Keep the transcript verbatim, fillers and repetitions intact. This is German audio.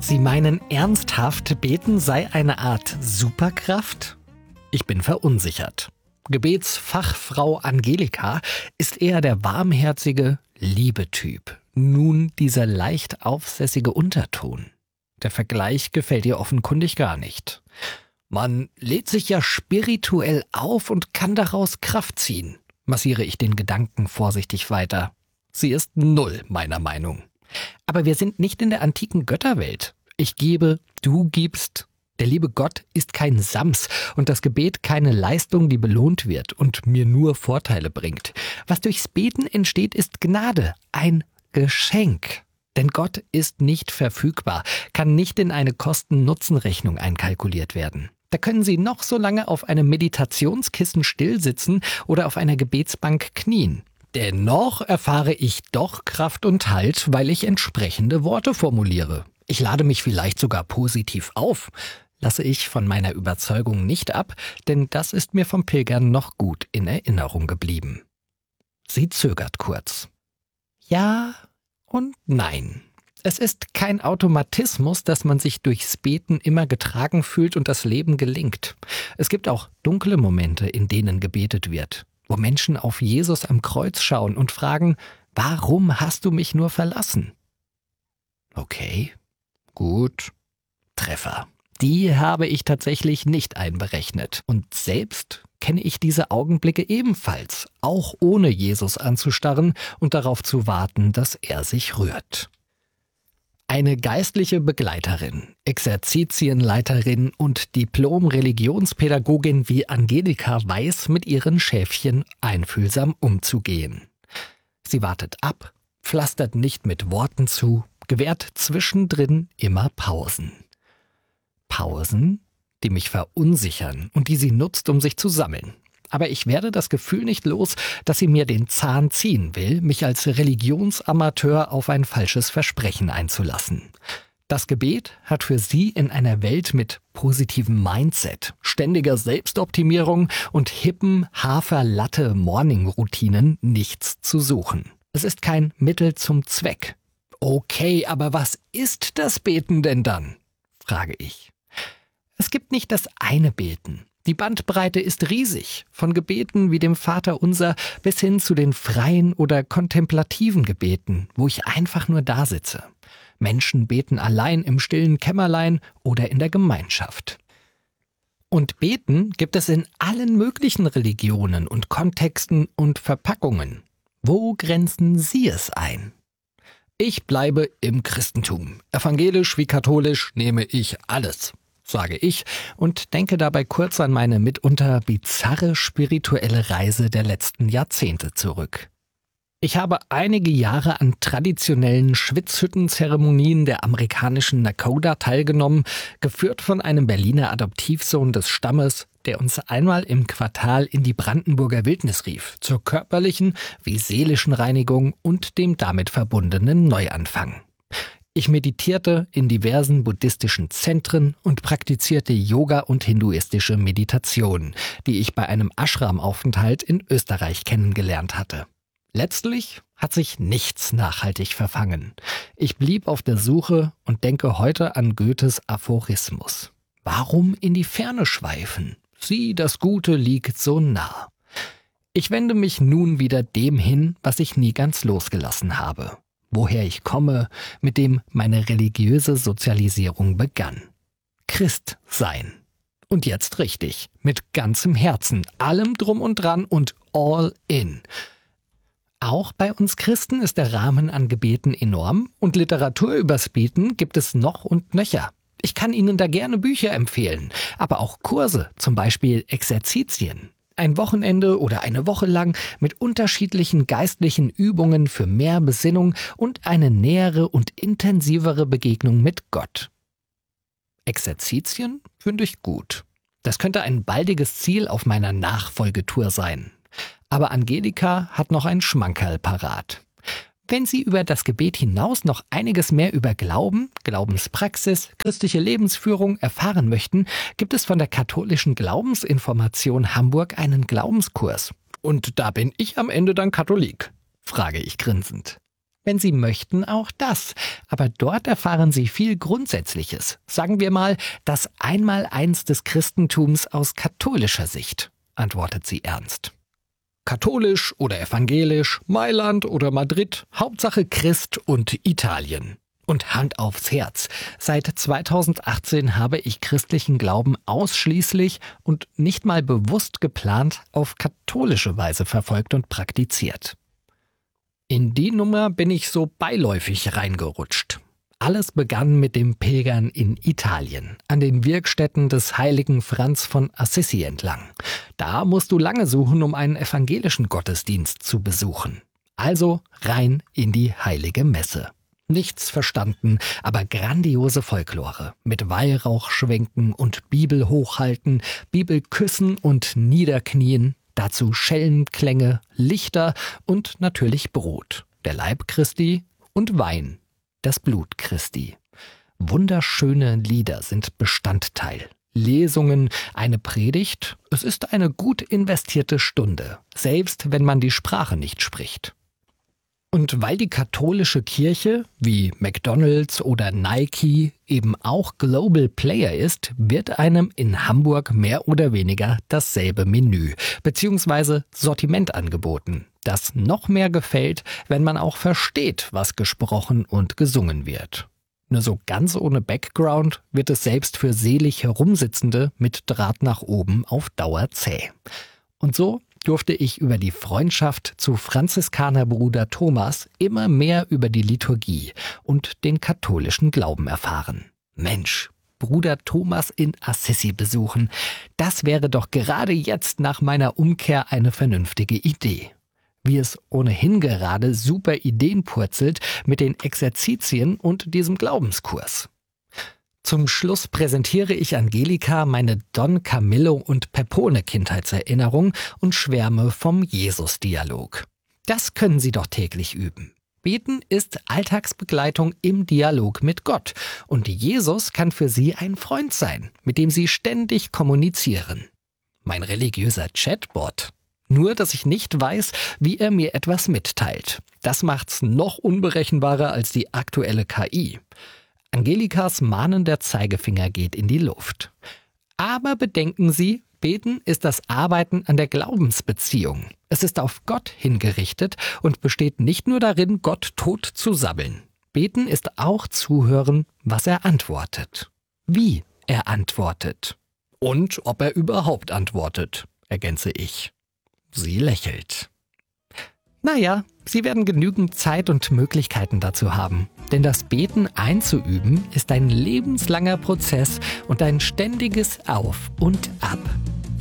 Sie meinen ernsthaft, Beten sei eine Art Superkraft? Ich bin verunsichert. Gebetsfachfrau Angelika ist eher der warmherzige Liebetyp. Nun dieser leicht aufsässige Unterton. Der Vergleich gefällt ihr offenkundig gar nicht. Man lädt sich ja spirituell auf und kann daraus Kraft ziehen, massiere ich den Gedanken vorsichtig weiter. Sie ist null meiner Meinung. Aber wir sind nicht in der antiken Götterwelt. Ich gebe, du gibst. Der liebe Gott ist kein Sams und das Gebet keine Leistung, die belohnt wird und mir nur Vorteile bringt. Was durchs Beten entsteht, ist Gnade, ein Geschenk. Denn Gott ist nicht verfügbar, kann nicht in eine Kosten-Nutzen-Rechnung einkalkuliert werden. Da können Sie noch so lange auf einem Meditationskissen stillsitzen oder auf einer Gebetsbank knien. Dennoch erfahre ich doch Kraft und Halt, weil ich entsprechende Worte formuliere. Ich lade mich vielleicht sogar positiv auf, lasse ich von meiner Überzeugung nicht ab, denn das ist mir vom Pilgern noch gut in Erinnerung geblieben. Sie zögert kurz. Ja und nein. Es ist kein Automatismus, dass man sich durchs Beten immer getragen fühlt und das Leben gelingt. Es gibt auch dunkle Momente, in denen gebetet wird, wo Menschen auf Jesus am Kreuz schauen und fragen, warum hast du mich nur verlassen? Okay, gut. Treffer. Die habe ich tatsächlich nicht einberechnet. Und selbst kenne ich diese Augenblicke ebenfalls, auch ohne Jesus anzustarren und darauf zu warten, dass er sich rührt. Eine geistliche Begleiterin, Exerzitienleiterin und Diplom-Religionspädagogin wie Angelika weiß, mit ihren Schäfchen einfühlsam umzugehen. Sie wartet ab, pflastert nicht mit Worten zu, gewährt zwischendrin immer Pausen. Pausen, die mich verunsichern und die sie nutzt, um sich zu sammeln. Aber ich werde das Gefühl nicht los, dass sie mir den Zahn ziehen will, mich als Religionsamateur auf ein falsches Versprechen einzulassen. Das Gebet hat für sie in einer Welt mit positivem Mindset, ständiger Selbstoptimierung und hippen Hafer-Latte-Morning-Routinen nichts zu suchen. Es ist kein Mittel zum Zweck. Okay, aber was ist das Beten denn dann? Frage ich. Es gibt nicht das eine Beten. Die Bandbreite ist riesig, von Gebeten wie dem Vaterunser bis hin zu den freien oder kontemplativen Gebeten, wo ich einfach nur da sitze. Menschen beten allein im stillen Kämmerlein oder in der Gemeinschaft. Und Beten gibt es in allen möglichen Religionen und Kontexten und Verpackungen. Wo grenzen Sie es ein? Ich bleibe im Christentum. Evangelisch wie katholisch nehme ich alles, sage ich und denke dabei kurz an meine mitunter bizarre spirituelle Reise der letzten Jahrzehnte zurück. Ich habe einige Jahre an traditionellen Schwitzhütten-Zeremonien der amerikanischen Nakota teilgenommen, geführt von einem Berliner Adoptivsohn des Stammes, der uns einmal im Quartal in die Brandenburger Wildnis rief, zur körperlichen wie seelischen Reinigung und dem damit verbundenen Neuanfang. Ich meditierte in diversen buddhistischen Zentren und praktizierte Yoga und hinduistische Meditation, die ich bei einem Ashram-Aufenthalt in Österreich kennengelernt hatte. Letztlich hat sich nichts nachhaltig verfangen. Ich blieb auf der Suche und denke heute an Goethes Aphorismus. Warum in die Ferne schweifen? Sieh, das Gute liegt so nah. Ich wende mich nun wieder dem hin, was ich nie ganz losgelassen habe. Woher ich komme, mit dem meine religiöse Sozialisierung begann. Christ sein. Und jetzt richtig, mit ganzem Herzen, allem drum und dran und all in. Auch bei uns Christen ist der Rahmen an Gebeten enorm und Literatur übers Beten gibt es noch und nöcher. Ich kann Ihnen da gerne Bücher empfehlen, aber auch Kurse, zum Beispiel Exerzitien. Ein Wochenende oder eine Woche lang mit unterschiedlichen geistlichen Übungen für mehr Besinnung und eine nähere und intensivere Begegnung mit Gott. Exerzitien finde ich gut. Das könnte ein baldiges Ziel auf meiner Nachfolgetour sein. Aber Angelika hat noch ein Schmankerl parat. Wenn Sie über das Gebet hinaus noch einiges mehr über Glauben, Glaubenspraxis, christliche Lebensführung erfahren möchten, gibt es von der katholischen Glaubensinformation Hamburg einen Glaubenskurs. Und da bin ich am Ende dann Katholik, frage ich grinsend. Wenn Sie möchten, auch das. Aber dort erfahren Sie viel Grundsätzliches. Sagen wir mal, das Einmaleins des Christentums aus katholischer Sicht, antwortet sie ernst. Katholisch oder evangelisch, Mailand oder Madrid, Hauptsache Christ und Italien. Und Hand aufs Herz, seit zweitausendachtzehn habe ich christlichen Glauben ausschließlich und nicht mal bewusst geplant auf katholische Weise verfolgt und praktiziert. In die Nummer bin ich so beiläufig reingerutscht. Alles begann mit dem Pilgern in Italien, an den Wirkstätten des heiligen Franz von Assisi entlang. Da musst du lange suchen, um einen evangelischen Gottesdienst zu besuchen. Also rein in die heilige Messe. Nichts verstanden, aber grandiose Folklore mit Weihrauchschwenken und Bibel hochhalten, Bibel küssen und niederknien, dazu Schellenklänge, Lichter und natürlich Brot, der Leib Christi und Wein, das Blut Christi. Wunderschöne Lieder sind Bestandteil. Lesungen, eine Predigt, es ist eine gut investierte Stunde, selbst wenn man die Sprache nicht spricht. Und weil die katholische Kirche, wie McDonald's oder Nike, eben auch Global Player ist, wird einem in Hamburg mehr oder weniger dasselbe Menü bzw. Sortiment angeboten, das noch mehr gefällt, wenn man auch versteht, was gesprochen und gesungen wird. Nur so ganz ohne Background wird es selbst für selig Herumsitzende mit Draht nach oben auf Dauer zäh. Und so durfte ich über die Freundschaft zu Franziskanerbruder Thomas immer mehr über die Liturgie und den katholischen Glauben erfahren. Mensch, Bruder Thomas in Assisi besuchen, das wäre doch gerade jetzt nach meiner Umkehr eine vernünftige Idee. Wie es ohnehin gerade super Ideen purzelt mit den Exerzitien und diesem Glaubenskurs. Zum Schluss präsentiere ich Angelika meine Don Camillo und Peppone Kindheitserinnerung und schwärme vom Jesus-Dialog. Das können Sie doch täglich üben. Beten ist Alltagsbegleitung im Dialog mit Gott und Jesus kann für Sie ein Freund sein, mit dem Sie ständig kommunizieren. Mein religiöser Chatbot. Nur, dass ich nicht weiß, wie er mir etwas mitteilt. Das macht's noch unberechenbarer als die aktuelle K I. Angelikas mahnender Zeigefinger geht in die Luft. Aber bedenken Sie, Beten ist das Arbeiten an der Glaubensbeziehung. Es ist auf Gott hingerichtet und besteht nicht nur darin, Gott tot zu sabbeln. Beten ist auch zuhören, was er antwortet. Wie er antwortet. Und ob er überhaupt antwortet, ergänze ich. Sie lächelt. Naja, Sie werden genügend Zeit und Möglichkeiten dazu haben. Denn das Beten einzuüben ist ein lebenslanger Prozess und ein ständiges Auf und Ab.